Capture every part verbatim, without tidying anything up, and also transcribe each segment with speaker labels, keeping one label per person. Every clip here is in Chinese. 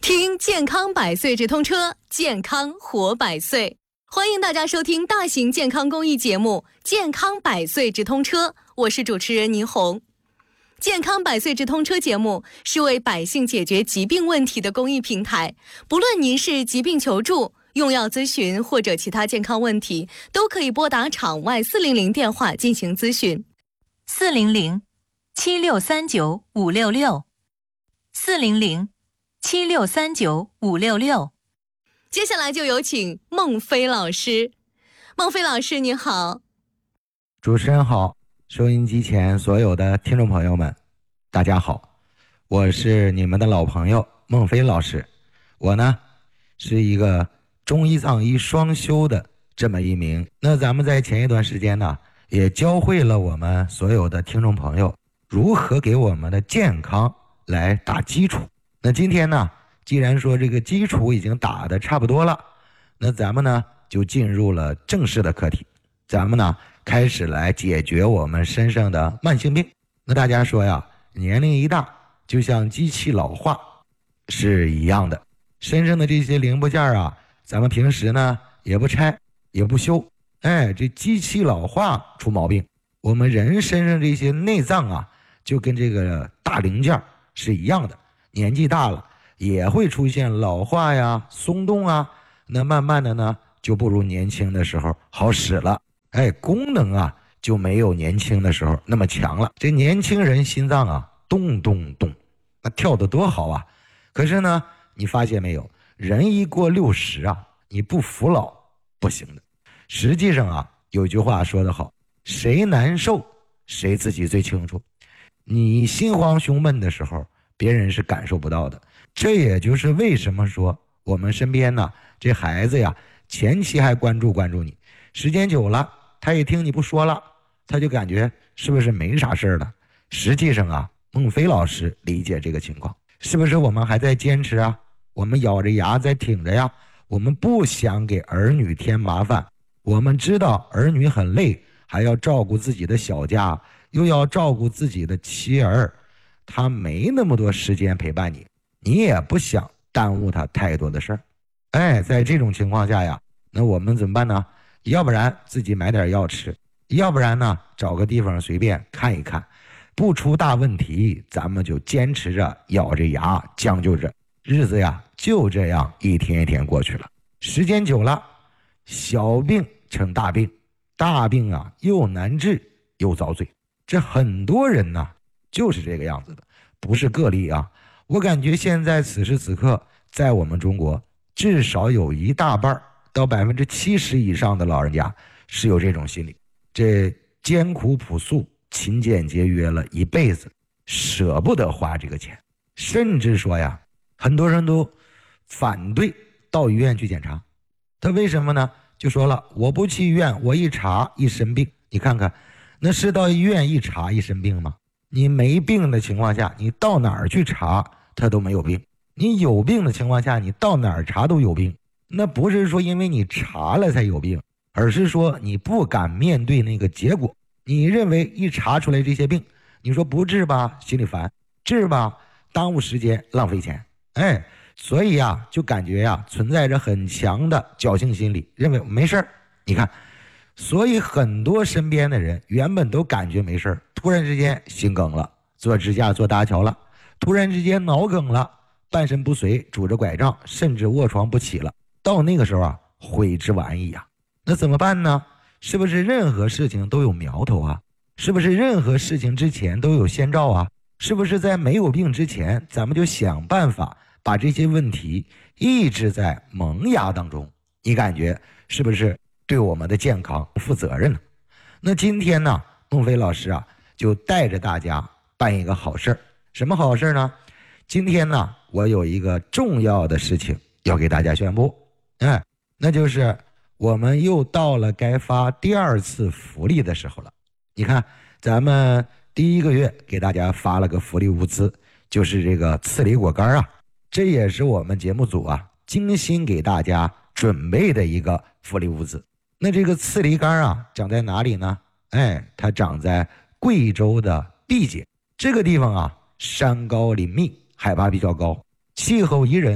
Speaker 1: 听健康百岁直通车，健康活百岁。欢迎大家收听大型健康公益节目《健康百岁直通车》，我是主持人倪虹。健康百岁直通车节目是为百姓解决疾病问题的公益平台，不论您是疾病求助、用药咨询或者其他健康问题，都可以拨打场外四零零电话进行咨询。
Speaker 2: 四零零七六三九五六六，四零零七六三九五六六。
Speaker 1: 接下来就有请孟非老师。孟非老师你好。
Speaker 3: 主持人好，收音机前所有的听众朋友们大家好，我是你们的老朋友孟非老师。我呢是一个中医藏医双修的这么一名，那咱们在前一段时间呢也教会了我们所有的听众朋友如何给我们的健康来打基础。那今天呢既然说这个基础已经打得差不多了，那咱们呢就进入了正式的课题，咱们呢开始来解决我们身上的慢性病。那大家说呀，年龄一大就像机器老化是一样的，身上的这些零部件啊，咱们平时呢也不拆也不修，哎，这机器老化出毛病。我们人身上这些内脏啊，就跟这个大零件是一样的，年纪大了也会出现老化呀、松动啊，那慢慢的呢就不如年轻的时候好使了，哎，功能啊就没有年轻的时候那么强了。这年轻人心脏啊咚咚咚，那跳得多好啊！可是呢，你发现没有，人一过六十啊，你不服老不行的。实际上啊，有句话说得好，谁难受谁自己最清楚。你心慌胸闷的时候，别人是感受不到的。这也就是为什么说我们身边呢，这孩子呀，前期还关注关注你，时间久了，他一听你不说了，他就感觉是不是没啥事了。实际上啊，孟非老师理解这个情况，是不是我们还在坚持啊？我们咬着牙在挺着呀，我们不想给儿女添麻烦，我们知道儿女很累，还要照顾自己的小家，又要照顾自己的妻儿，他没那么多时间陪伴你，你也不想耽误他太多的事儿。哎，在这种情况下呀，那我们怎么办呢？要不然自己买点药吃，要不然呢找个地方随便看一看，不出大问题，咱们就坚持着咬着牙将就着，日子呀就这样一天一天过去了。时间久了，小病成大病，大病啊又难治又遭罪。这很多人呢就是这个样子的，不是个例啊。我感觉现在此时此刻在我们中国至少有一大半到百分之七十以上的老人家是有这种心理，这艰苦朴素勤俭节约了一辈子，舍不得花这个钱，甚至说呀，很多人都反对到医院去检查。他为什么呢？就说了，我不去医院，我一查一身病。你看看，那是到医院一查一身病吗？你没病的情况下，你到哪儿去查他都没有病。你有病的情况下，你到哪儿查都有病。那不是说因为你查了才有病，而是说你不敢面对那个结果。你认为一查出来这些病，你说不治吧心里烦，治吧耽误时间浪费钱，哎，所以呀就感觉呀存在着很强的侥幸心理，认为没事儿。你看，所以很多身边的人原本都感觉没事儿，突然之间心梗了，做支架做搭桥了，突然之间脑梗了，半身不遂，拄着拐杖，甚至卧床不起了。到那个时候啊，悔之晚矣啊。那怎么办呢？是不是任何事情都有苗头啊？是不是任何事情之前都有先兆啊？是不是在没有病之前，咱们就想办法把这些问题抑制在萌芽当中？你感觉是不是对我们的健康负责任呢？那今天呢，孟非老师啊，就带着大家办一个好事儿。什么好事呢？今天呢，我有一个重要的事情要给大家宣布，哎，那就是我们又到了该发第二次福利的时候了。你看，咱们第一个月给大家发了个福利物资，就是这个刺梨果干啊，这也是我们节目组啊精心给大家准备的一个福利物资。那这个刺梨干啊，长在哪里呢？哎，它长在贵州的毕节这个地方啊，山高林密，海拔比较高，气候宜人，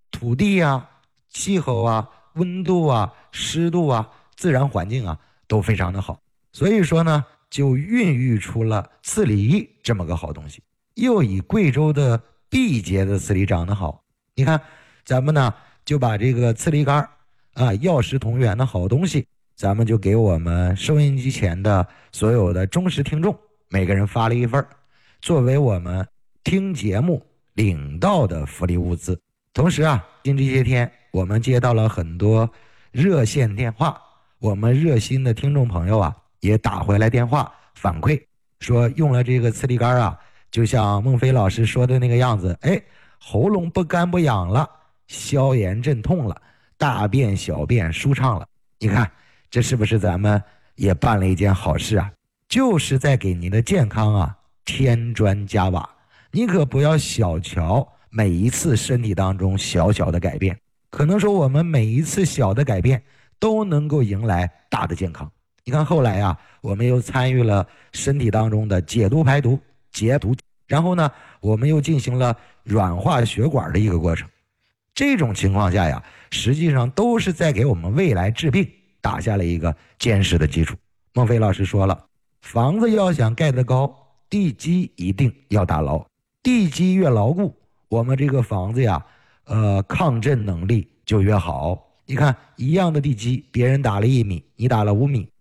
Speaker 3: 土地啊、气候啊、温度啊、湿度啊、自然环境啊都非常的好，所以说呢就孕育出了刺梨这么个好东西。又以贵州的毕节的刺梨长得好，你看咱们呢就把这个刺梨干啊，药食同源的好东西，咱们就给我们收音机前的所有的忠实听众每个人发了一份，作为我们听节目领到的福利物资。同时啊，近这些天我们接到了很多热线电话，我们热心的听众朋友啊也打回来电话反馈说，用了这个刺梨干啊，就像孟非老师说的那个样子，哎，喉咙不干不痒了，消炎镇痛了，大便小便舒畅了。你看这是不是咱们也办了一件好事啊？就是在给您的健康啊添砖加瓦。你可不要小瞧每一次身体当中小小的改变，可能说我们每一次小的改变都能够迎来大的健康。你看后来啊，我们又参与了身体当中的解毒排毒、解毒，然后呢我们又进行了软化血管的一个过程。这种情况下呀，实际上都是在给我们未来治病打下了一个坚实的基础。孟非老师说了，房子要想盖得高，地基一定要打牢，地基越牢固，我们这个房子呀呃，抗震能力就越好。你看一样的地基，别人打了一米，你打了五米，